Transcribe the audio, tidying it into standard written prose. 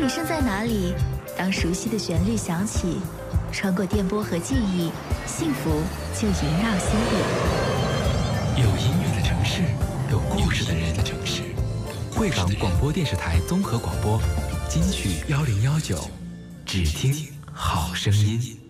你身在哪里？当熟悉的旋律响起，穿过电波和记忆，幸福就萦绕心里。 有音乐的城市，有故事的人的城市。贵港广播电视台综合广播，金曲1019，只听好声音。